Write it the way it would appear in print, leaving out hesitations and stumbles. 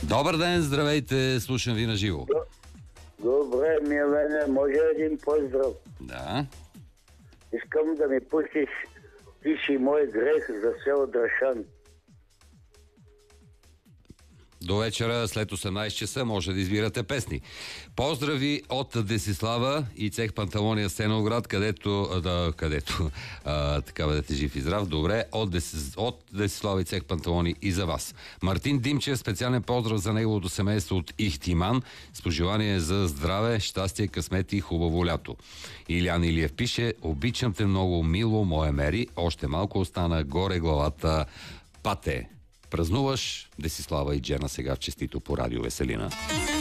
Добър ден, здравейте, слушам ви на живо. Добре, Милене, може един поздрав? Да. Искам да ми пустиш "Ти си мой грех" за село Драшан. До вечера след 18 часа може да избирате песни. Поздрави от Десислава и цех Панталония Сеноград, където така бъдете жив и здрав. Добре, от Десислава и цех Панталони и за вас. Мартин Димчев, специален поздрав за неговото семейство от Ихтиман, с пожелание за здраве, щастие, късмет и хубаво лято. Илян Илиев пише: обичам те много, мило, моя Мери, още малко остана, горе главата, пате. Празнуваш, Десислава и Джена сега в честито по радио Веселина.